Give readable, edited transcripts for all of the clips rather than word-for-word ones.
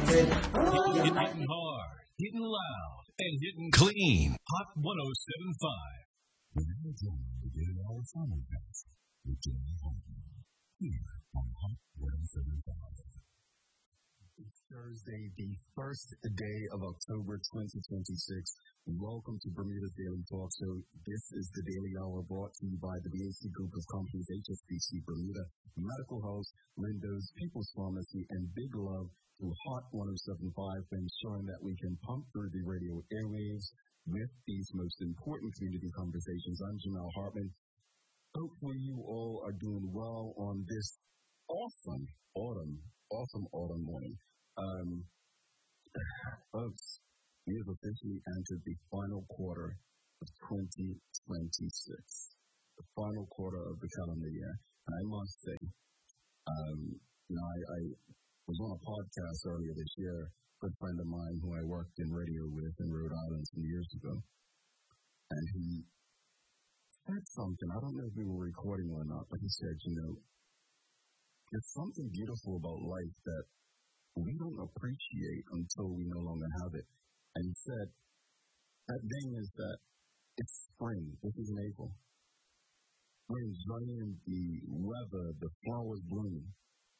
Hitting hard, hitting loud, and hitting clean. Hot 107.5. We're now joined to get our simulcast with Jimmy Hartman here on Hot 107.5. It's Thursday, the first day of October 2026. Welcome to Bermuda's Daily Talk Show. This is the Daily Hour brought to you by the BAC Group of Companies, HSBC Bermuda, Medical House, Windows, People's Pharmacy, and Big Love through Hot 107.5, ensuring that we can pump through the radio airwaves with these most important community conversations. I'm Jamal Hartman. Hopefully you all are doing well on this awesome autumn morning. Folks, we have officially entered the final quarter of 2026, the final quarter of the calendar year. And I must say, I was on a podcast earlier this year, a good friend of mine who I worked in radio with in Rhode Island some years ago, and he said something, I don't know if we were recording or not, but he said, there's something beautiful about life that we don't appreciate until we no longer have it. And he said, that thing is that it's spring. This is in April. We're enjoying the weather, the flowers blooming.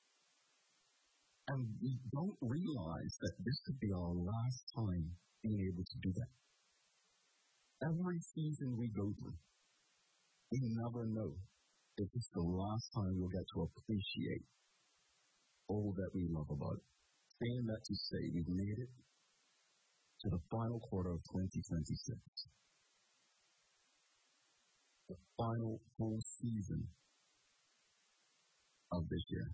And we don't realize that this could be our last time being able to do that. Every season we go through, we never know if it's the last time we'll get to appreciate all that we love about it. Saying that to say we've made it to the final quarter of 2026. The final full season of this year.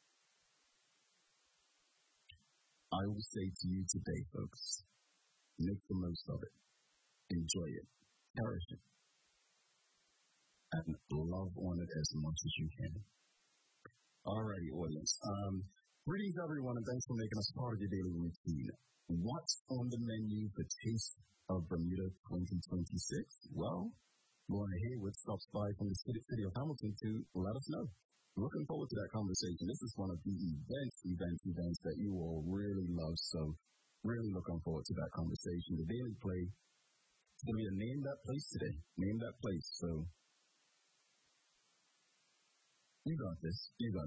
I will say to you today, folks, make the most of it. Enjoy it. Cherish it. And love on it as much as you can. Alrighty, audience. Greetings, everyone, and thanks for making us part of your daily routine. What's on the menu for Taste of Bermuda 2026? Well, Lorna Haywood stops by from the city of Hamilton to let us know. Looking forward to that conversation. This is one of the events that you all really love, so really looking forward to that conversation. The Daily Play is going to be a Name That Place today. Name That Place, so you got this.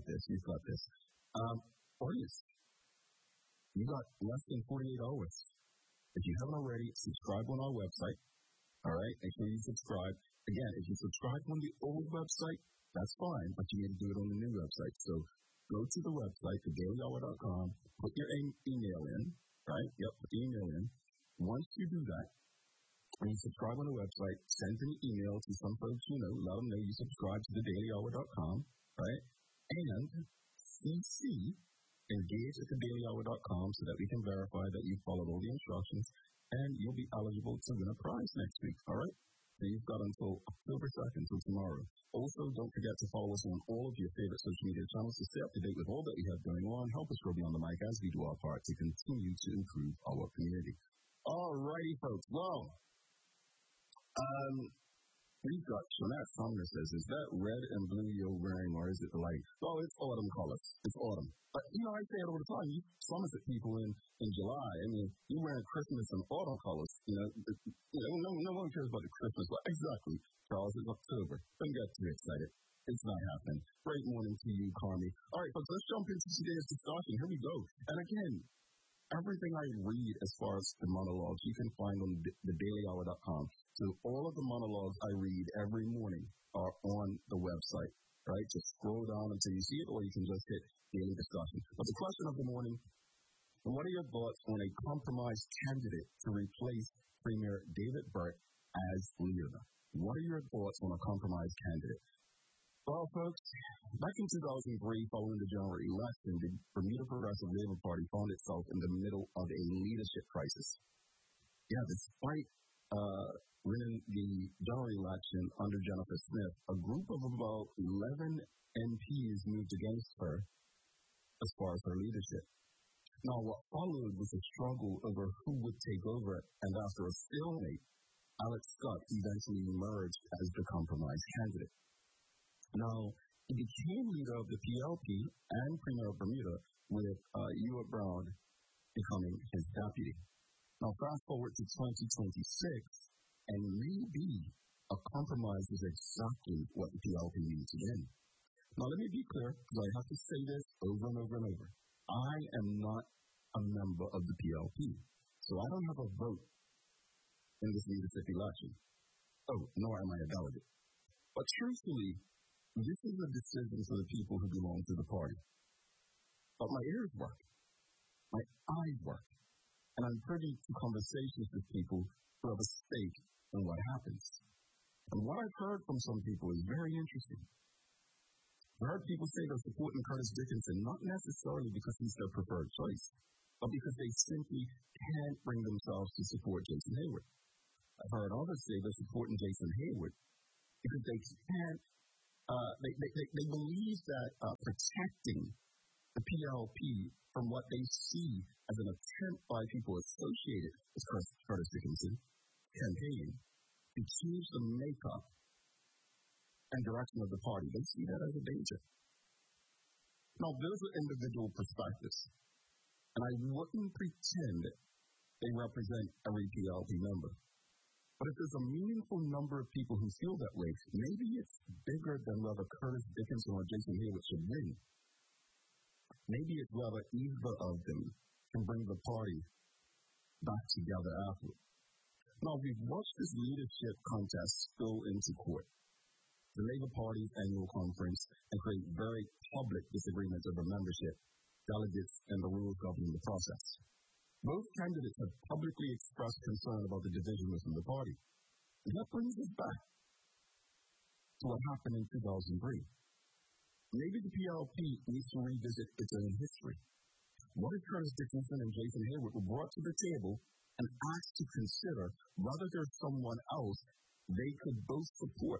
Audience, you got less than 48 hours. If you haven't already, subscribe on our website. All right, make sure you subscribe. Again, if you subscribe on the old website, that's fine, but you need to do it on the new website. So go to the website, thedailyhour.com, put your email in, right? Yep, put the email in. Once you do that, when you subscribe on the website, send an email to some folks you know, let them know you subscribe to thedailyhour.com, right? And CC engage at thedailyhour.com so that we can verify that you followed all the instructions and you'll be eligible to win a prize next week, all right? So you've got until October 2nd, until tomorrow. Also, don't forget to follow us on all of your favorite social media channels to stay up to date with all that we have going on. Help us grow beyond the mic as we do our part to continue to improve our community. All righty, folks. Well, we've got Jeanette Sumner says, is that red and blue you're wearing, or is it the light? Well, it's autumn colors. It's autumn. But, I say it all the time. You summers at people in July. I mean, you're wearing Christmas and autumn colors. No one cares about the Christmas. But exactly, Charles, it's October. Don't get too excited. It's not happening. Great morning to you, Carmi. All right, folks, let's jump into today's discussion. Here we go. And again, everything I read as far as the monologues, you can find on thedailyhour.com. So all of the monologues I read every morning are on the website, right? Just scroll down until you see it, or you can just hit daily discussion. But the question of the morning, what are your thoughts on a compromised candidate to replace Premier David Burke as leader? What are your thoughts on a compromised candidate? Well, folks, back in 2003, following the general election, the Bermuda Progressive Labour Party found itself in the middle of a leadership crisis. Yeah, despite winning the general election under Jennifer Smith, a group of about 11 MPs moved against her as far as her leadership. Now, what followed was a struggle over who would take over, and after a stalemate, Alex Scott eventually emerged as the compromise candidate. Now, he became leader of the PLP and Premier of Bermuda with Ewart Brown becoming his deputy. Now, fast forward to 2026, and maybe a compromise is exactly what the PLP needs again. Now, let me be clear, because I have to say this over and over and over. I am not a member of the PLP, so I don't have a vote in this leadership election. Oh, nor am I a delegate. But truthfully, this is a decision for the people who belong to the party. But my ears work. My eyes work. And I'm privy to conversations with people who have a stake in what happens. And what I've heard from some people is very interesting. I've heard people say they're supporting Curtis Dickinson, not necessarily because he's their preferred choice, but because they simply can't bring themselves to support Jason Heyward. I've heard others say they're supporting Jason Heyward because they can't, they believe that protecting the PLP from what they see as an attempt by people associated with Curtis Dickinson campaign to change the makeup and direction of the party. They see that as a danger. Now, those are individual perspectives, and I wouldn't pretend they represent every PLP member. But if there's a meaningful number of people who feel that way, maybe it's bigger than whether Curtis Dickinson or Jason Heyward should win. Maybe it's whether either of them can bring the party back together afterward. Now, we've watched this leadership contest spill into court, the Labour Party's annual conference, and create very public disagreements over membership, delegates, and the rules governing the process. Both candidates have publicly expressed concern about the division within the party. And that brings us back to what happened in 2003. Maybe the PLP needs to revisit its own history. What if Curtis Dickinson and Jason Heyward were brought to the table and asked to consider whether there's someone else they could both support?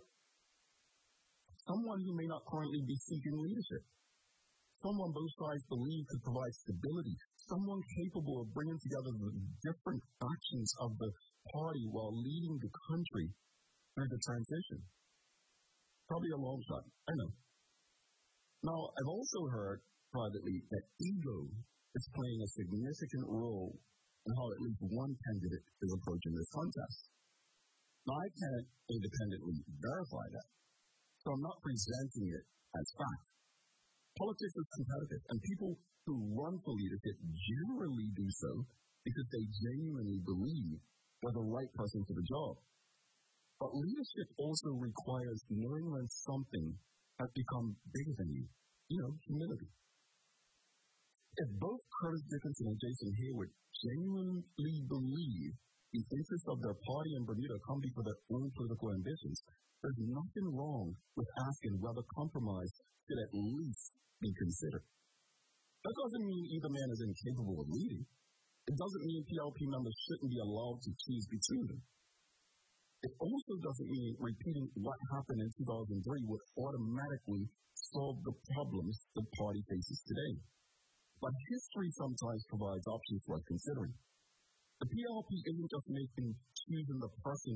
Someone who may not currently be seeking leadership. Someone both sides believe could provide stability. Someone capable of bringing together the different factions of the party while leading the country through the transition. Probably a long shot, I know. Now, I've also heard privately that ego is playing a significant role in how at least one candidate is approaching this contest. Now, I can't independently verify that, so I'm not presenting it as fact. Politics is competitive, and people who run for leadership generally do so because they genuinely believe they're the right person for the job. But leadership also requires knowing when something has become bigger than you. Humility. If both Curtis Dickinson and Jason Heyward genuinely believe the interests of their party in Bermuda come before their own political ambitions, there's nothing wrong with asking whether compromise should at least be considered. That doesn't mean either man is incapable of leading. It doesn't mean PLP members shouldn't be allowed to choose between them. It also doesn't mean repeating what happened in 2003 would automatically solve the problems the party faces today. But history sometimes provides options worth considering. The PLP isn't just choosing the person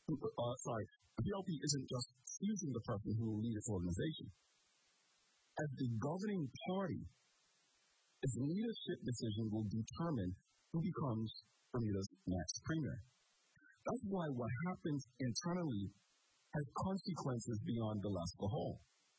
the PLP isn't just choosing the person who will lead its organization. As the governing party, its leadership decision will determine who becomes Bermuda's next premier. That's why what happens internally has consequences beyond Gillespie Hall.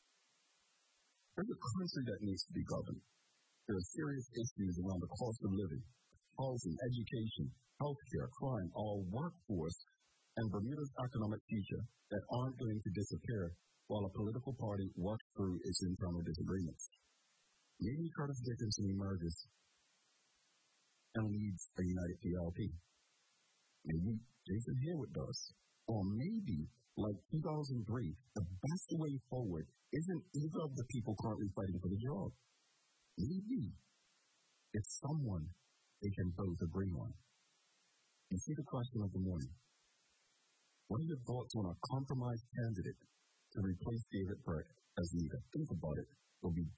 There's a country that needs to be governed. There are serious issues around the cost of living, housing, education, healthcare, crime, our workforce, and Bermuda's economic future that aren't going to disappear while a political party works through its internal disagreements. Maybe Curtis Dickinson emerges and leads a united PLP. Maybe Jason Heyward does. Or maybe, like 2003, the best way forward isn't either of the people currently fighting for the job. Maybe it's someone they can both agree on. You see the question of the morning. What are your thoughts on a compromised candidate to replace David Burke as leader? Think about it. We'll be